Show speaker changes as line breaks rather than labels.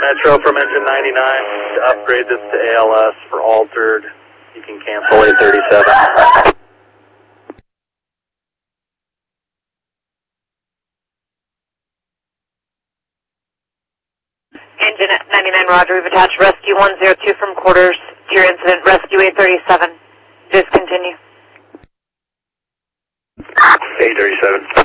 Metro from engine 99 to upgrade this to ALS for altered. You can cancel 837.
Engine at 99, roger. We've attached rescue 102 from quarters to your incident. Rescue 837. Discontinue.
837.